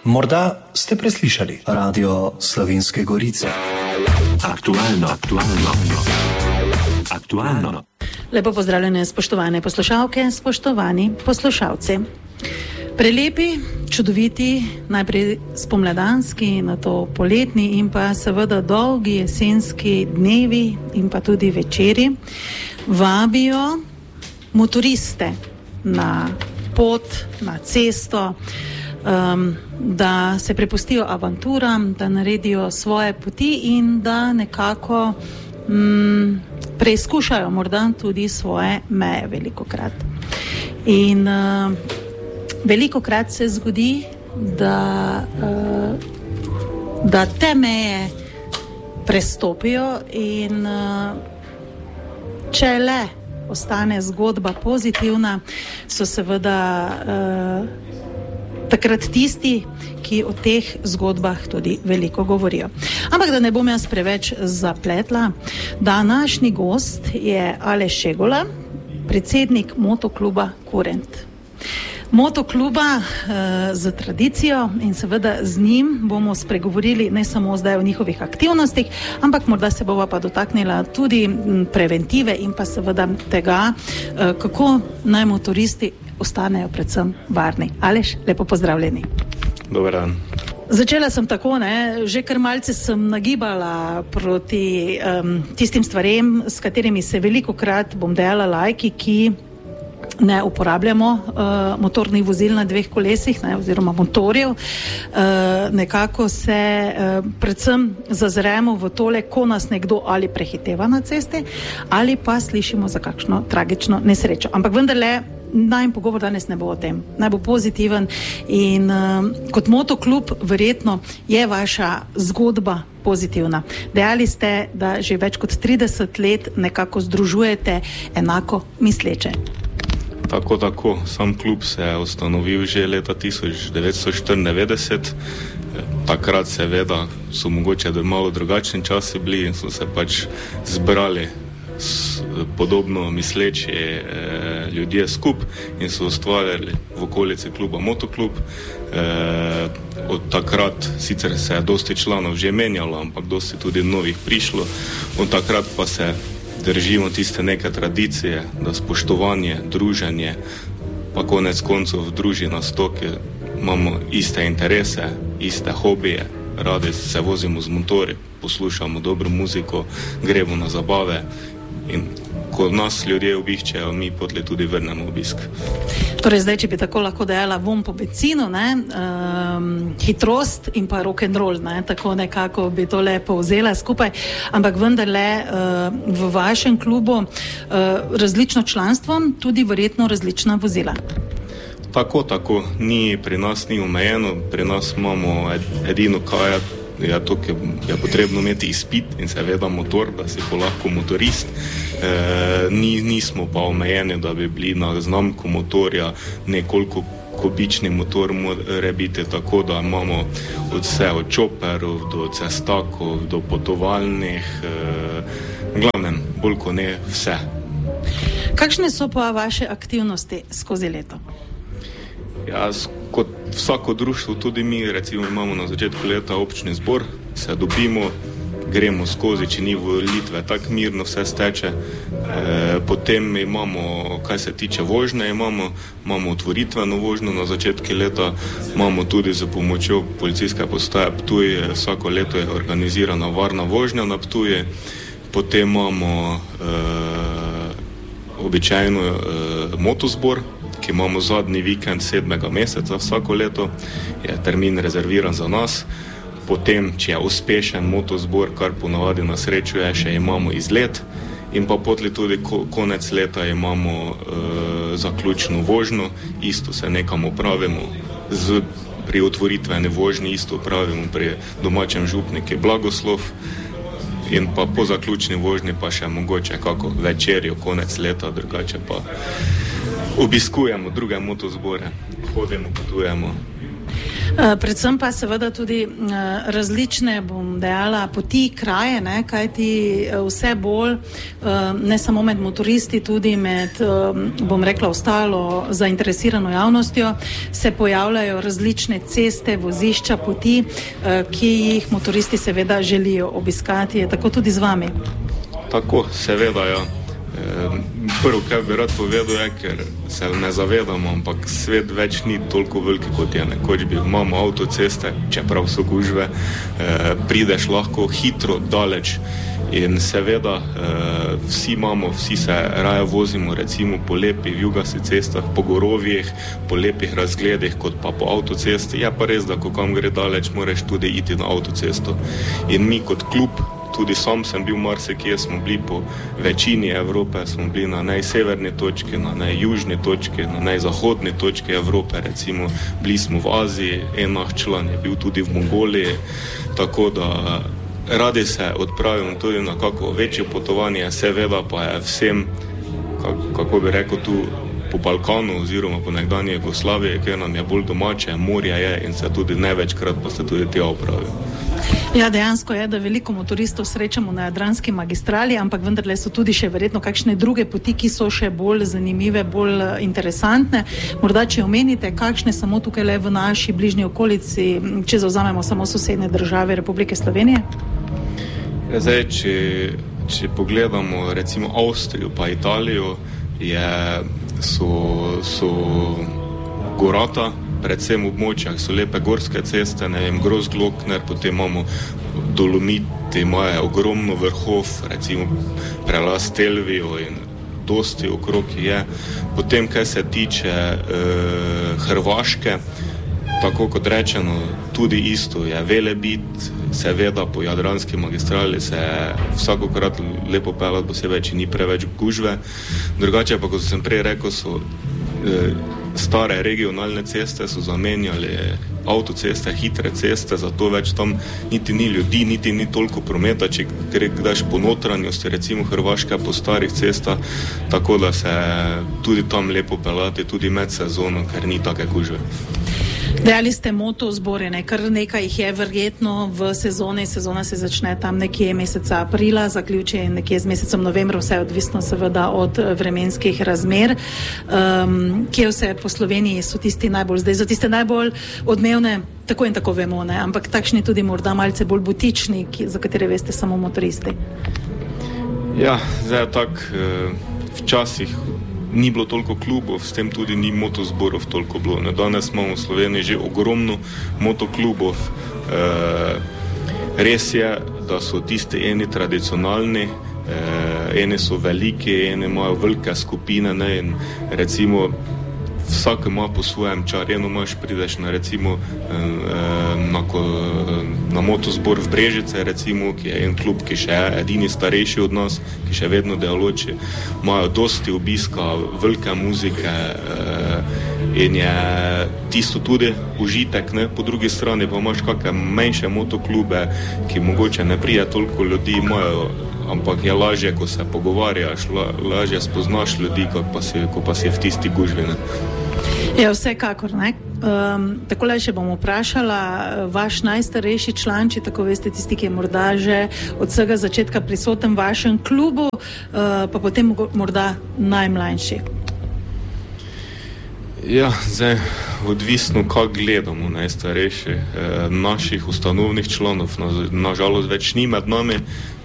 Morda ste preslišali Radio Slovenske Gorice. Aktualno. Lepo pozdravljene, spoštovane poslušalke, spoštovani poslušalci. Prelepi, čudoviti, najprej spomladanski, nato poletni in pa seveda dolgi jesenski dnevi in pa tudi večeri vabijo motoriste na pot, na cesto, da se prepustijo avanturam, da naredijo svoje poti in da nekako preizkušajo morda tudi svoje meje velikokrat. In velikokrat se zgodi, da te meje prestopijo in če le ostane zgodba pozitivna, so seveda takrat tisti, ki o teh zgodbah tudi veliko govorijo. Ampak da ne bom jaz preveč zapletla, današnji gost je Aleš Šegula, predsednik motokluba Kurent. Motokluba z tradicijo in seveda z njim bomo spregovorili ne samo zdaj o njihovih aktivnostih, ampak morda se bova pa dotaknila tudi preventive in pa seveda tega, kako naj motoristi ostanejo predvsem varni. Aleš, lepo pozdravljeni. Dober dan. Začela sem tako, že kar malce sem nagibala proti tistim stvarem, s katerimi se velikokrat, bom dejala, laiki, ki ne uporabljamo motornih vozil na dveh kolesih, oziroma motorjev, nekako se predvsem zazremo v tole, ko nas nekdo ali prehiteva na cesti, ali pa slišimo za kakšno tragično nesrečo. Ampak vendarle, najmanj pogovor danes ne bo o tem. Naj bo pozitiven in kot motoklub verjetno je vaša zgodba pozitivna. Dejali ste, da že več kot 30 let nekako združujete enako misleče. Tako. Sam klub se je ustanovil že leta 1994. Takrat seveda so mogoče malo drugačni časi bili in so se pač zbrali podobno misleči ljudje skupaj in so ustvarjali v okolici kluba motoklub. Od takrat sicer se je dosti članov že menjalo, ampak dosti tudi novih prišlo. Od takrat pa se držimo tiste neke tradicije, da spoštovanje, druženje, pa konec koncev druži nas to, ki imamo iste interese, iste hobije, radi se vozimo z motorji, poslušamo dobro muziko, gremo na zabave in ko nas ljudje obiščejo, mi potlej tudi vrnemo obisk. Torej zdaj, če bi tako lahko dejala, vom po benzinu, hitrost in pa rock'n'roll, tako nekako bi to lepo vzela skupaj, ampak vendarle v vašem klubu različno članstvo, tudi verjetno različna vozila. Tako, pri nas ni omejeno, pri nas imamo edino kaj je to, ki je potrebno imeti izpit in seveda motor, da si lahko motorist. Nismo pa omejeni, da bi bili na znamku motorja nekoliko kubični motor mora biti, tako da imamo vse od čoperov do cestakov, do potovalnih, glavnem, bolj kot ne vse. Kakšne so pa vaše aktivnosti skozi leto? Kot vsako društvo, tudi mi recimo imamo na začetku leta občni zbor, se dobimo, gremo skozi, če ni volitve, tako mirno vse steče. Potem imamo, kaj se tiče vožnje, imamo otvoritveno vožnjo na začetku leta, imamo tudi za pomočjo policijske postaje Ptuj, vsako leto je organizirana varna vožnja na Ptuju. Potem imamo običajno motozbor, ki imamo zadnji vikend 7. meseca vsako leto, je termin rezerviran za nas. Potem, če je uspešen motozbor, kar ponavadi na srečo je, še imamo izlet in pa potlej tudi konec leta imamo zaključno vožnjo, isto se nekam opravimo, pri otvoritveni vožnji isto opravimo pri domačem župniku Blagoslov in pa po zaključni vožnji pa še mogoče kako večerjo, konec leta, drugače pa obiskujemo druge motozbore, hodimo, potujemo. Predvsem pa seveda tudi različne, bom dejala, poti, kraje, ne, kajti vse bolj, ne samo med motoristi, tudi med, bom rekla, ostalo zainteresirano javnostjo, se pojavljajo različne ceste, vozišča, poti, ki jih motoristi seveda želijo obiskati. Je tako tudi z vami? Tako, seveda, ja. Prvo, kaj bi rad povedal, je, ker se ne zavedamo, ampak svet več ni toliko veliki, kot je nekoč bil. Imamo avtoceste, čeprav so gužve, prideš lahko hitro, daleč in seveda vsi se raje vozimo recimo po lepih vjugastih cestah, po gorovjih, po lepih razgledih, kot pa po avtocesti. Je pa res, da ko kam gre daleč, moraš tudi iti na avtocesto. In mi kot klub, tudi sam sem bil marsikje, smo bili po večini Evrope, smo bili na najseverni točki, na najjužni točki, na najzahodni točki Evrope, recimo bili smo v Aziji, en naš član je bil tudi v Mongoliji, tako da radi se odpravimo tudi na kako večje potovanje, seveda pa je vsem, kako bi rekel, tu po Balkanu oziroma po nekdanji Jugoslaviji, kjer nam je bolj domače, morje je in se tudi največkrat pa se tudi tja opravijo. Ja, dejansko je, da veliko motoristov srečamo na Jadranski magistrali, ampak vendarle so tudi še verjetno kakšne druge poti, ki so še bolj zanimive, bolj interesantne. Morda, če omenite, kakšne samo tukaj le v naši bližnji okolici, če zavzamemo samo sosednje države Republike Slovenije? Zdaj, če pogledamo recimo Avstrijo pa Italijo, so gorata, predvsem v območjah so lepe gorske ceste, ne vem, Großglockner, potem imamo Dolomiti, imajo ogromno vrhov, recimo prelaz Telvijo in dosti okrog je. Potem, kaj se tiče Hrvaške, tako kot rečeno, tudi isto je Velebit, seveda po Jadranski magistrali se vsakokrat lepo pelati, posebej, če ni preveč gužve. Drugače pa, kot sem prej rekel, so stare regionalne ceste so zamenjali avtoceste, hitre ceste, zato več tam niti ni ljudi, niti ni toliko prometa, če greš po notranjosti, recimo Hrvaške po starih cestah, tako da se tudi tam lepo pelati, tudi med sezono, ker ni take gužve. Dejali ste motozbore, kar nekaj jih je verjetno v sezoni. Sezona se začne tam nekje meseca aprila, zaključi nekje z mesecem novembra, vse odvisno seveda od vremenskih razmer. Kje vse po Sloveniji so tisti najbolj, zdaj so tiste najbolj odmevne, tako in tako vemo, ne? Ampak takšni tudi morda malce bolj butični, za katere veste samo motoristi. Ja, zdaj tako, včasih ni bilo toliko klubov, s tem tudi ni motozborov toliko bilo. Danes imamo v Sloveniji že ogromno motoklubov. Res je, da so tisti eni tradicionalni, eni so veliki, eni imajo velike skupine, ne, in recimo vsak ima po svojem čar. Eno imaš, prideš na recimo na motozbor v Brežice, recimo, ki je en klub, ki še je edini starejši od nas, ki še vedno delujoči, imajo dosti obiska, velike muzike in je tisto tudi užitek, ne? Po drugi strani pa imaš kakšne manjše motoklube, ki mogoče ne prije toliko ljudi, imajo, ampak je lažje, ko se pogovarjaš, lažje spoznaš ljudi, ko pa si v tisti gužvi, ne? Ja, vsekakor, ne. Takole še bom vprašala, vaš najstarejši član, če tako veste, tisti, ki je morda že od vsega začetka prisoten v vašem klubu, pa potem morda najmlajši. Ja, zdaj odvisno, kak gledamo najstarejši. Naših ustanovnih članov nažalost več ni med nami,